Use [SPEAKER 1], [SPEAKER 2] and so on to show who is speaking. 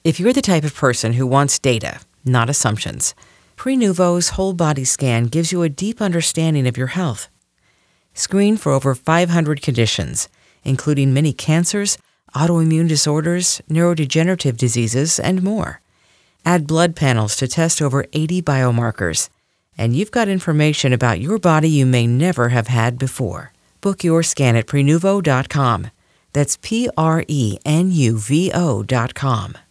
[SPEAKER 1] If you're the type of person who wants data, not assumptions, Prenuvo's whole body scan gives you a deep understanding of your health. Screen for over 500 conditions, including many cancers, autoimmune disorders, neurodegenerative diseases, and more. Add blood panels to test over 80 biomarkers, and you've got information about your body you may never have had before. Book your scan at Prenuvo.com. That's Prenuvo.com.